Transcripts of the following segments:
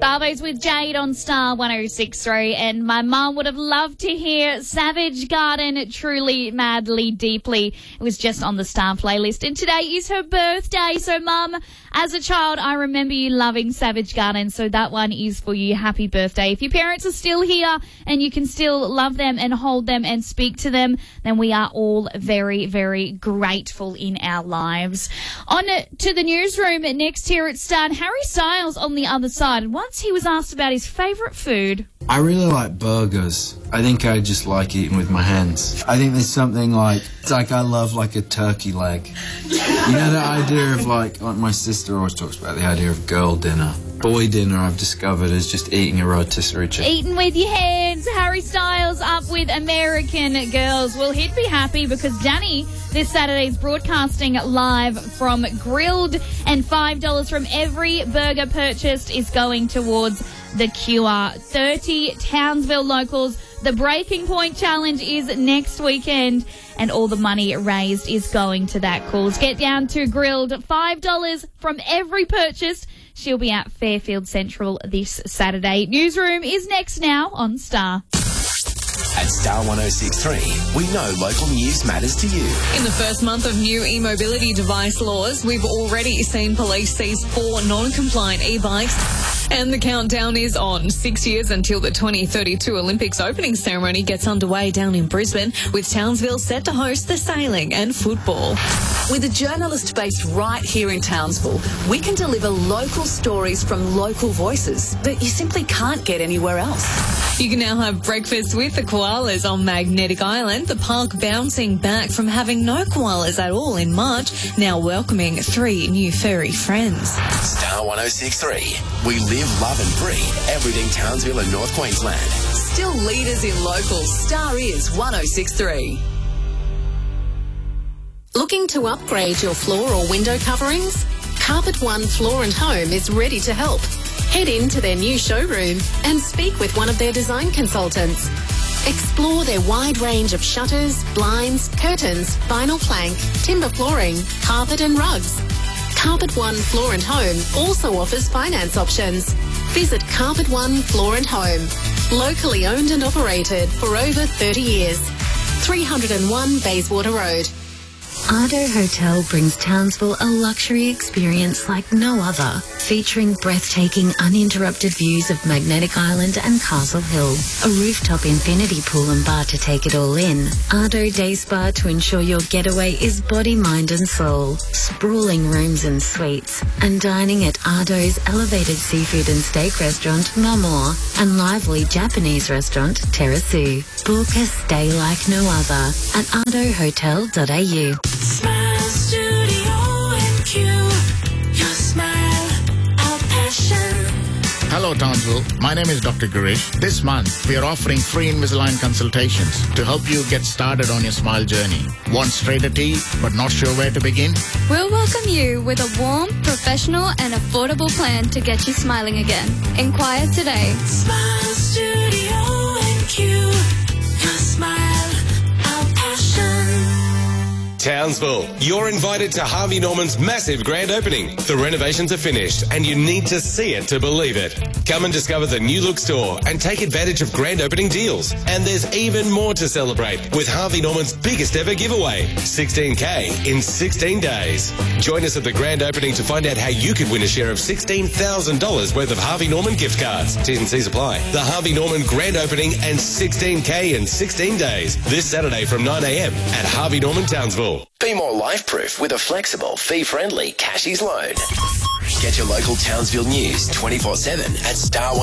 Barbo's with Jade on Star 106.3, and my mum would have loved to hear Savage Garden, Truly, Madly, Deeply. It was just on the Star playlist, and today is her birthday. So, Mum, as a child, I remember you loving Savage Garden, so that one is for you. Happy birthday. If your parents are still here and you can still love them and hold them and speak to them, then we are all very, very grateful in our lives. On to the newsroom next here at Star. Harry Styles on the other side. Once he was asked about his favourite food. I really like burgers. I think I just like eating with my hands. I think there's something it's like I love like a turkey leg. You know the idea of like my sister always talks about the idea of girl dinner. Boy dinner I've discovered is just eating a rotisserie chicken. Eating with your hands. Harry Styles up with American Girls. Well, he'd be happy because Danny this Saturday is broadcasting live from Grilled, and $5 from every burger purchased is going towards the cure. 30 Townsville locals. The Breaking Point Challenge is next weekend, and all the money raised is going to that cause. Get down to Grilled. $5 from every purchase. She'll be at Fairfield Central this Saturday. Newsroom is next now on Star. At Star 106.3, we know local news matters to you. In the first month of new e-mobility device laws, we've already seen police seize 4 non-compliant e-bikes. And the countdown is on. 6 years until the 2032 Olympics opening ceremony gets underway down in Brisbane, with Townsville set to host the sailing and football. With a journalist based right here in Townsville, we can deliver local stories from local voices that you simply can't get anywhere else. You can now have breakfast with the koalas on Magnetic Island, the park bouncing back from having no koalas at all in March, now welcoming 3 new furry friends. Star 106.3, we live, love and breathe everything Townsville and North Queensland. Still leaders in locals, Star is 106.3. Looking to upgrade your floor or window coverings? Carpet One Floor and Home is ready to help. Head into their new showroom and speak with one of their design consultants. Explore their wide range of shutters, blinds, curtains, vinyl plank, timber flooring, carpet and rugs. Carpet One Floor and Home also offers finance options. Visit Carpet One Floor and Home. Locally owned and operated for over 30 years. 301 Bayswater Road. Ardo Hotel brings Townsville a luxury experience like no other, featuring breathtaking uninterrupted views of Magnetic Island and Castle Hill, a rooftop infinity pool and bar to take it all in, Ardo Day Spa to ensure your getaway is body, mind and soul, sprawling rooms and suites, and dining at Ardo's elevated seafood and steak restaurant Mamor and lively Japanese restaurant Terrasu. Book a stay like no other at ardohotel.au. Smile Studio NQ, your smile, our passion. Hello Townsville, my name is Dr. Girish. This month, we are offering free Invisalign consultations to help you get started on your smile journey. Want straighter teeth but not sure where to begin? We'll welcome you with a warm, professional and affordable plan to get you smiling again. Inquire today. Smile Studio NQ, your smile, our passion. Townsville, you're invited to Harvey Norman's massive grand opening. The renovations are finished and you need to see it to believe it. Come and discover the new look store and take advantage of grand opening deals. And there's even more to celebrate with Harvey Norman's biggest ever giveaway, 16K in 16 days. Join us at the grand opening to find out how you could win a share of $16,000 worth of Harvey Norman gift cards. T's and C's apply. The Harvey Norman grand opening and 16K in 16 days this Saturday from 9 a.m. at Harvey Norman Townsville. Be more life-proof with a flexible, fee-friendly Cashies loan. Get your local Townsville news 24/7 at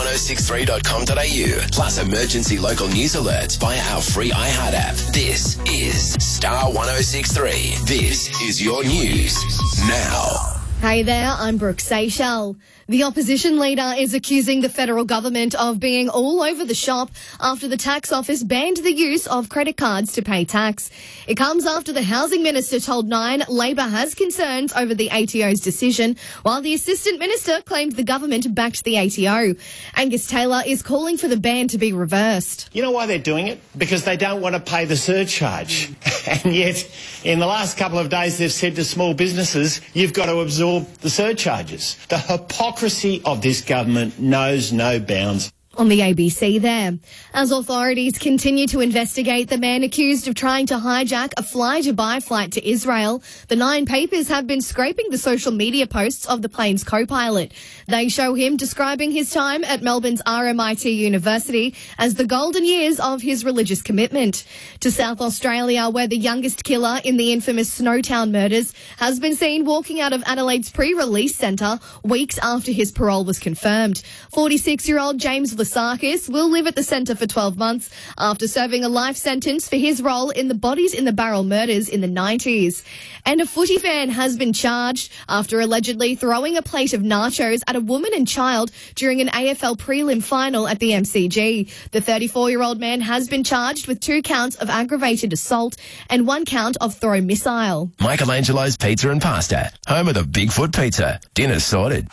star1063.com.au. Plus emergency local news alerts via our free iHeart app. This is Star 106.3. This is your news now. Hey there, I'm Brooke Seychelles. The opposition leader is accusing the federal government of being all over the shop after the tax office banned the use of credit cards to pay tax. It comes after the housing minister told Nine Labor has concerns over the ATO's decision, while the assistant minister claimed the government backed the ATO. Angus Taylor is calling for the ban to be reversed. You know why they're doing it? Because they don't want to pay the surcharge. And yet, in the last couple of days, they've said to small businesses, you've got to absorb absorb the surcharges. The hypocrisy of this government knows no bounds. On the ABC there. As authorities continue to investigate the man accused of trying to hijack a Fly-Dubai flight to Israel, the Nine papers have been scraping the social media posts of the plane's co-pilot. They show him describing his time at Melbourne's RMIT University as the golden years of his religious commitment. To South Australia, where the youngest killer in the infamous Snowtown murders has been seen walking out of Adelaide's pre-release centre weeks after his parole was confirmed. 46-year-old James Vlasakis will live at the centre for 12 months after serving a life sentence for his role in the Bodies in the Barrel murders in the 90s. And a footy fan has been charged after allegedly throwing a plate of nachos at a woman and child during an AFL prelim final at the MCG. The 34-year-old man has been charged with 2 counts of aggravated assault and 1 count of throw missile. Michelangelo's Pizza and Pasta, home of the Bigfoot Pizza. Dinner sorted.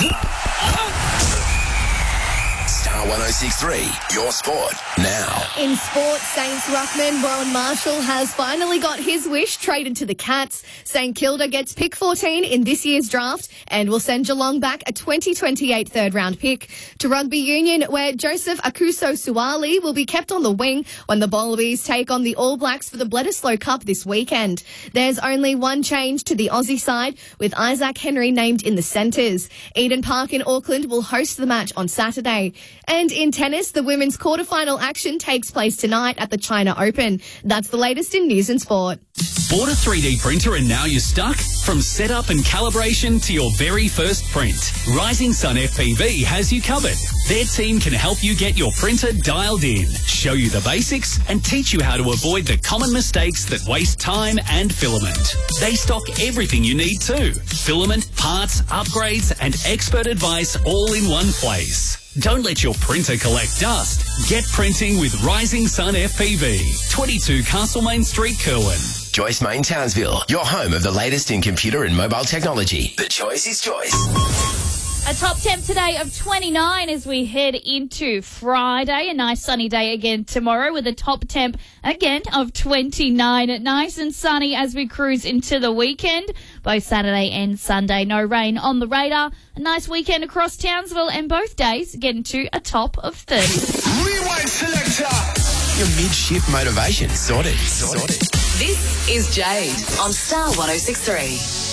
Star 106.3, your sport now. In sport, Saints ruckman Warren Marshall has finally got his wish, traded to the Cats. St Kilda gets pick 14 in this year's draft and will send Geelong back a 2028 third-round pick. To rugby union, where Joseph Akuso-Suwali will be kept on the wing when the Wallabies take on the All Blacks for the Bledisloe Cup this weekend. There's only one change to the Aussie side, with Isaac Henry named in the centres. Eden Park in Auckland will host the match on Saturday. And in tennis, the women's quarterfinal action takes place tonight at the China Open. That's the latest in news and sport. Bought a 3D printer and now you're stuck? From setup and calibration to your very first print, Rising Sun FPV has you covered. Their team can help you get your printer dialed in, show you the basics, and teach you how to avoid the common mistakes that waste time and filament. They stock everything you need too. Filament, parts, upgrades, and expert advice all in one place. Don't let your printer collect dust. Get printing with Rising Sun FPV. 22 Castlemaine Street, Kerwin. Joyce Main Townsville, your home of the latest in computer and mobile technology. The choice is choice. A top temp today of 29 as we head into Friday. A nice sunny day again tomorrow with a top temp again of 29. Nice and sunny as we cruise into the weekend. Both Saturday and Sunday, no rain on the radar. A nice weekend across Townsville and both days getting to a top of 30. Rewind selector. Your mid-shift motivation sorted. This is Jade on Star 106.3.